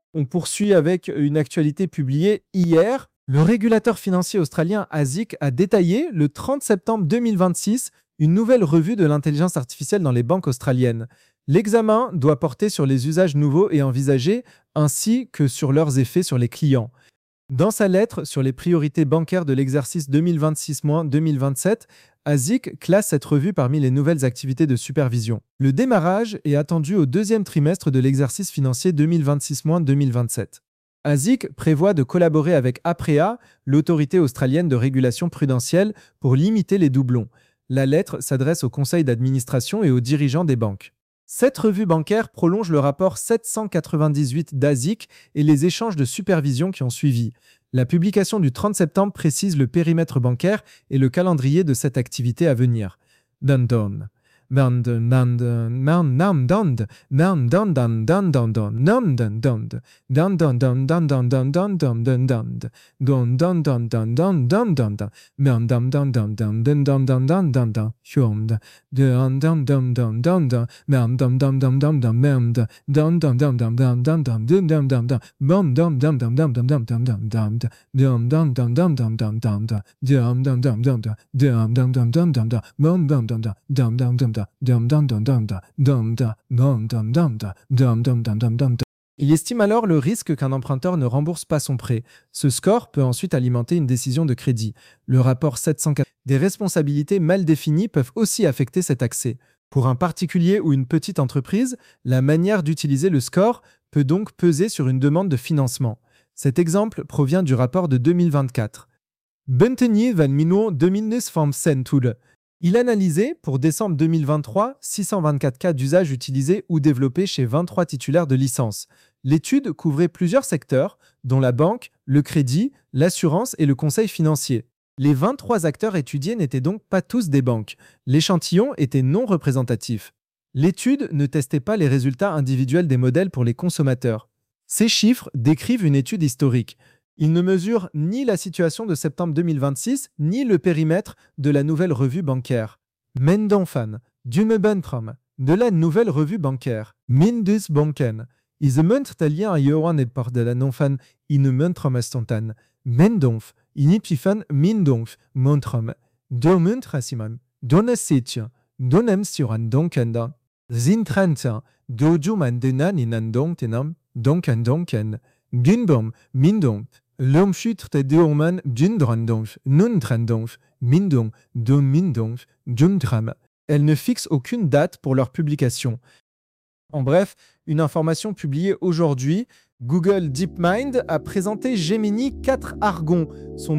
On poursuit avec une actualité publiée hier. Le régulateur financier australien ASIC a détaillé le 30 septembre 2026 une nouvelle revue de l'intelligence artificielle dans les banques australiennes. L'examen doit porter sur les usages nouveaux et envisagés ainsi que sur leurs effets sur les clients. Dans sa lettre sur les priorités bancaires de l'exercice 2026-2027, ASIC classe cette revue parmi les nouvelles activités de supervision. Le démarrage est attendu au deuxième trimestre de l'exercice financier 2026-2027. ASIC prévoit de collaborer avec APREA, l'autorité australienne de régulation prudentielle, pour limiter les doublons. La lettre s'adresse au conseil d'administration et aux dirigeants des banques. Cette revue bancaire prolonge le rapport 798 d'ASIC et les échanges de supervision qui ont suivi. La publication du 30 septembre précise le périmètre bancaire et le calendrier de cette activité à venir. Il estime alors le risque qu'un emprunteur ne rembourse pas son prêt. Ce score peut ensuite alimenter une décision de crédit. Le rapport 704 des responsabilités mal définies peuvent aussi affecter cet accès. Pour un particulier ou une petite entreprise, la manière d'utiliser le score peut donc peser sur une demande de financement. Cet exemple provient du rapport de 2024. Bentenye van Mino 2025 Tool. Il analysait, pour décembre 2023, 624 cas d'usage utilisés ou développés chez 23 titulaires de licence. L'étude couvrait plusieurs secteurs, dont la banque, le crédit, l'assurance et le conseil financier. Les 23 acteurs étudiés n'étaient donc pas tous des banques. L'échantillon était non représentatif. L'étude ne testait pas les résultats individuels des modèles pour les consommateurs. Ces chiffres décrivent une étude historique. Ils ne mesurent ni la situation de septembre 2026, ni le périmètre de la nouvelle revue bancaire. Mendonfan, Dumebentram, de la nouvelle revue bancaire. Mindusbanken, Isemuntalien a Johan et par de la nonfan Inemuntramestontan. Mendonf, Inipifan Mindonf, Montram. Domuntrasimam, Donesitien, Donem suran donkenda. Zintrantin, Dojuman denan inandontenam, donken. Gunbom, Mindonf. L'omchut te deoman djundrandonf, nuntrandonf, mindong, domindonf, djundram. Elles ne fixent aucune date pour leur publication. En bref, une information publiée aujourd'hui, Google DeepMind a présenté Gemini 4 Argon, son